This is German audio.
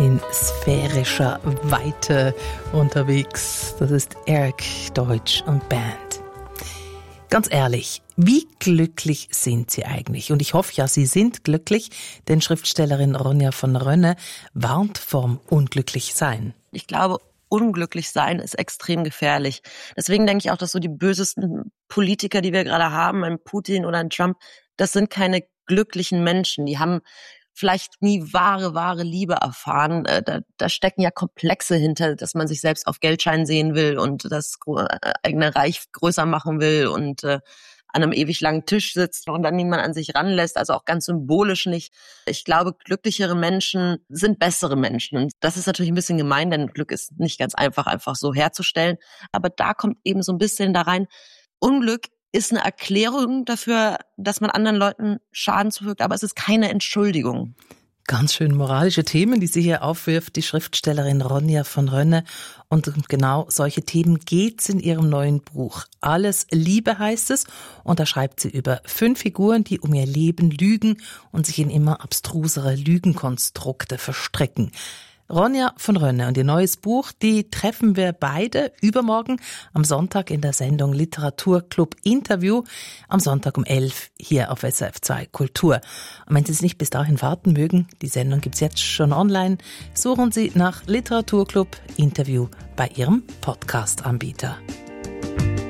in sphärischer Weite unterwegs. Das ist Eric Deutsch und Band. Ganz ehrlich, wie glücklich sind Sie eigentlich? Und ich hoffe ja, Sie sind glücklich, denn Schriftstellerin Ronja von Rönne warnt vorm Unglücklichsein. Ich glaube, unglücklich sein ist extrem gefährlich. Deswegen denke ich auch, dass so die bösesten Politiker, die wir gerade haben, ein Putin oder ein Trump, das sind keine glücklichen Menschen. Die haben vielleicht nie wahre Liebe erfahren. Da stecken ja Komplexe hinter, dass man sich selbst auf Geldschein sehen will und das eigene Reich größer machen will und an einem ewig langen Tisch sitzt und dann niemand an sich ranlässt, also auch ganz symbolisch nicht. Ich glaube, glücklichere Menschen sind bessere Menschen. Und das ist natürlich ein bisschen gemein, denn Glück ist nicht ganz einfach so herzustellen. Aber da kommt eben so ein bisschen da rein, Unglück ist eine Erklärung dafür, dass man anderen Leuten Schaden zufügt, aber es ist keine Entschuldigung. Ganz schön moralische Themen, die sie hier aufwirft, die Schriftstellerin Ronja von Rönne. Und um genau solche Themen geht's in ihrem neuen Buch. Alles Liebe heißt es. Und da schreibt sie über 5 Figuren, die um ihr Leben lügen und sich in immer abstrusere Lügenkonstrukte verstricken. Ronja von Rönne und ihr neues Buch, die treffen wir beide übermorgen am Sonntag in der Sendung Literaturclub Interview, am Sonntag um 11 hier auf SRF 2 Kultur. Und wenn Sie es nicht bis dahin warten mögen, die Sendung gibt's jetzt schon online, suchen Sie nach Literaturclub Interview bei Ihrem Podcast-Anbieter.